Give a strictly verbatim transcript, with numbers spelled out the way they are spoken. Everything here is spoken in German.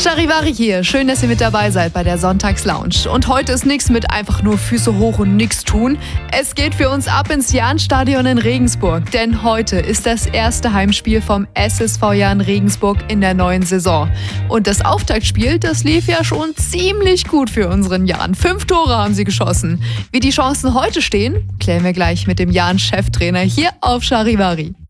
Charivari hier, schön, dass ihr mit dabei seid bei der Sonntagslounge. Und heute ist nichts mit einfach nur Füße hoch und nichts tun. Es geht für uns ab ins Jahnstadion in Regensburg, denn heute ist das erste Heimspiel vom S S V Jahn Regensburg in der neuen Saison. Und das Auftaktspiel, das lief ja schon ziemlich gut für unseren Jahn. Fünf Tore haben sie geschossen. Wie die Chancen heute stehen, klären wir gleich mit dem Jahn-Cheftrainer hier auf Charivari.